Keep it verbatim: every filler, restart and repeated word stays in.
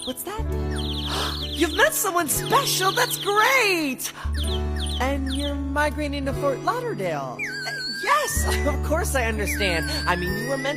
What's that? You've met someone special. That's great. And you're migrating to Fort Lauderdale. Yes, of course I understand. I mean, you were meant